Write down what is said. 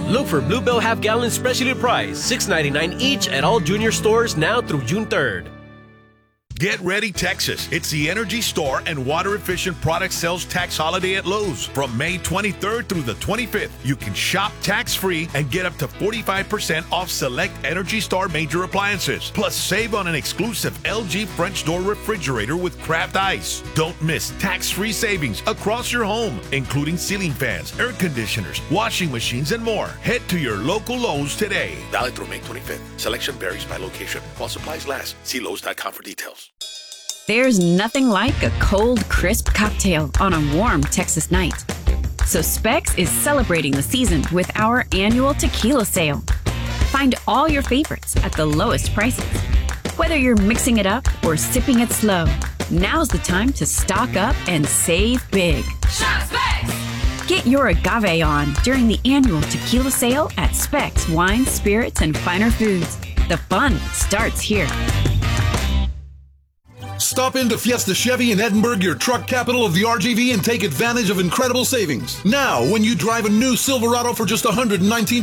Look for Bluebell half-gallon specialty price, $6.99 each at all Junior stores now through June 3rd. Get ready, Texas. It's the Energy Store and Water Efficient Product Sales Tax Holiday at Lowe's. From May 23rd through the 25th, you can shop tax-free and get up to 45% off select Energy Star major appliances. Plus, save on an exclusive LG French door refrigerator with Kraft Ice. Don't miss tax-free savings across your home, including ceiling fans, air conditioners, washing machines, and more. Head to your local Lowe's today. Valid through May 25th. Selection varies by location. While supplies last, see Lowe's.com for details. There's nothing like a cold, crisp cocktail on a warm Texas night. So Specs is celebrating the season with our annual tequila sale. Find all your favorites at the lowest prices. Whether you're mixing it up or sipping it slow, now's the time to stock up and save big. Shop Specs! Get your agave on during the annual tequila sale at Specs Wine, Spirits, and Finer Foods. The fun starts here. Stop into Fiesta Chevy in Edinburgh, your truck capital of the RGV, and take advantage of incredible savings. Now, when you drive a new Silverado for just $119